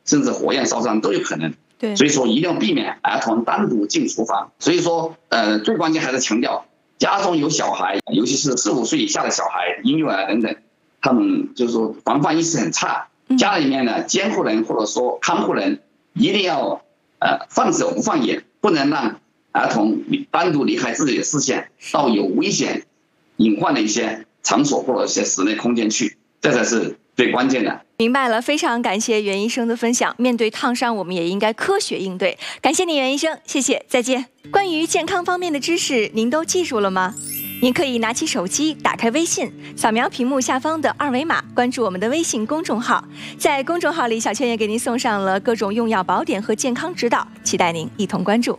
甚至火焰烧伤都有可能。 对， 所以说一定要避免儿童单独进厨房。所以说，最关键还是强调，家中有小孩，尤其是4、5岁以下的小孩、婴幼儿等等，他们就是说防范意识很差。家里面呢，监护人或者说看护人一定要放手不放眼，不能让儿童单独离开自己的视线，到有危险隐患的一些场所或者一些室内空间去，这才是最关键的。 明白了，非常感谢袁医生的分享。面对烫伤，我们也应该科学应对。感谢你，袁医生，谢谢，再见。关于健康方面的知识，您都记住了吗？您可以拿起手机，打开微信，扫描屏幕下方的2维码，关注我们的微信公众号。在公众号里，小圈也给您送上了各种用药宝典和健康指导，期待您一同关注。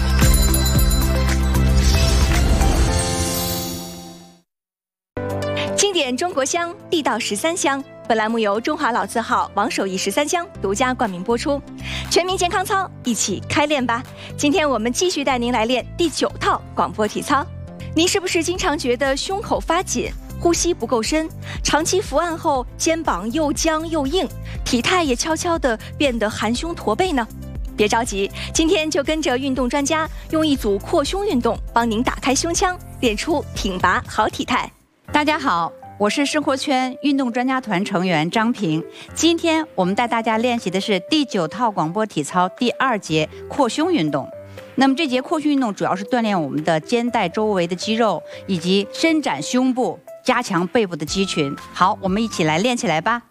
经典中国香，地道13香。本栏目由中华老字号王守义13香独家冠名播出。全民健康操，一起开练吧！今天我们继续带您来练第9套广播体操。您是不是经常觉得胸口发紧，呼吸不够深，长期伏案后肩膀又僵又硬，体态也悄悄地变得含胸驼背呢？别着急，今天就跟着运动专家用一组扩胸运动，帮您打开胸腔，练出挺拔好体态。 大家好，我是生活圈运动专家团成员张平。今天我们带大家练习的是第9套广播体操第2节扩胸运动。那么这节扩胸运动主要是锻炼我们的肩带周围的肌肉，以及伸展胸部，加强背部的肌群。好，我们一起来练起来吧。